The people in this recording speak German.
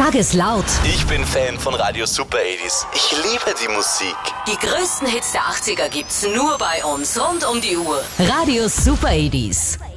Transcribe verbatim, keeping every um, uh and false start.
Sag es laut. Ich bin Fan von Radio Super achtziger. Ich liebe die Musik. Die größten Hits der achtziger gibt's nur bei uns, rund um die Uhr. Radio Super achtziger.